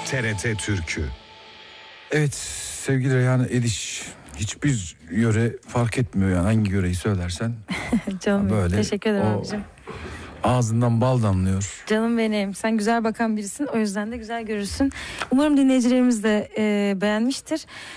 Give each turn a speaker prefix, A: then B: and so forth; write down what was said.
A: TRT Türkü.
B: Evet sevgili Reyhan Ediş, hiçbir yöre fark etmiyor yani hangi yöreyi söylersen.
C: Canım
B: böyle
C: teşekkür ederim abicim.
B: Ağzından bal damlıyor.
C: Canım benim, sen güzel bakan birisin, o yüzden de güzel görürsün. Umarım dinleyicilerimiz de beğenmiştir.